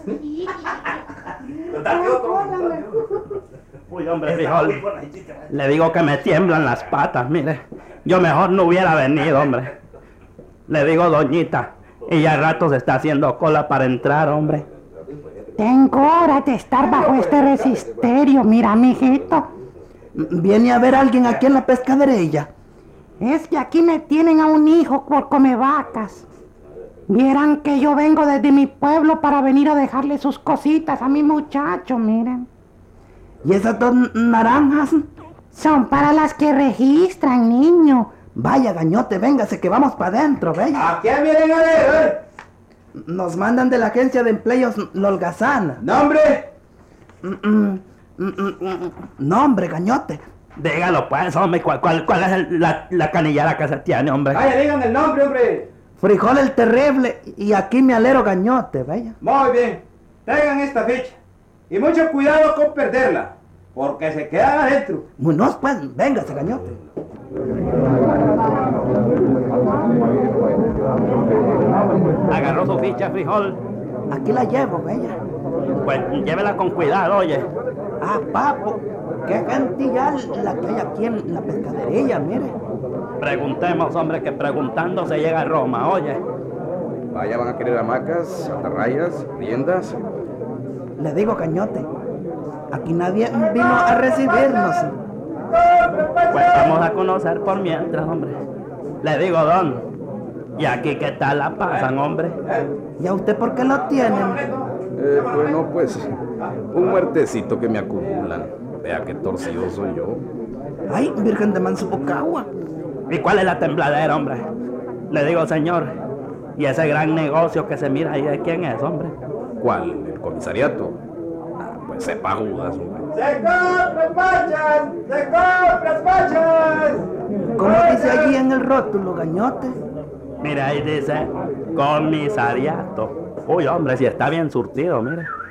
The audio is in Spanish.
Uy, hombre, frijol. Le digo que me tiemblan las patas, mire. Yo mejor no hubiera venido, hombre. Le digo, doñita, y ya al rato se está haciendo cola para entrar, hombre. Tengo horas de estar bajo este resisterio, mira, mijito. ¿Viene a ver a alguien aquí en la pescaderilla? Es que aquí me tienen a un hijo por come vacas. Vieran que yo vengo desde mi pueblo para venir a dejarle sus cositas a mi muchacho, miren. ¿Y esas dos naranjas? Son para las que registran, niño. Vaya, gañote, véngase que vamos para adentro, vaya. ¿A quién vienen a ver? Nos mandan de la agencia de empleos Lolgazana. ¿Nombre? Nombre, gañote. Dígalo pues, hombre, ¿cuál es la canillera que se tiene, hombre? Vaya, digan el nombre, hombre. Frijol el Terrible y aquí mi alero gañote, vaya. Muy bien, traigan esta ficha. Y mucho cuidado con perderla, porque se quedan adentro. Bueno, pues, véngase, gañote. Agarró su ficha, frijol. Aquí la llevo, vaya. Pues llévela con cuidado, oye. Ah, papo, qué cantidad la que hay aquí en la pescaderilla, mire. Preguntemos, hombre, que preguntando se llega a Roma, oye. Vaya, van a querer hamacas, atarrayas, riendas. Le digo, gañote, aquí nadie vino a recibirnos. Pues vamos a conocer por mientras, hombre. Le digo, don, ¿y aquí qué tal la pasan, hombre? ¿Y a usted por qué lo tienen? Bueno, pues, un muertecito que me acumulan. Vea qué torcido soy yo. Ay, Virgen de Mansupucagua. ¿Y cuál es la tembladera, hombre? Le digo, señor, ¿y ese gran negocio que se mira ahí de quién es, hombre? ¿Cuál? ¿El comisariato? Pues sepa Judas, hombre. ¡Se compran pachas! ¡Se compran pachas! ¿Cómo dice allí en el rótulo, gañote? Mira, ahí dice comisariato. Uy, hombre, si está bien surtido, mire.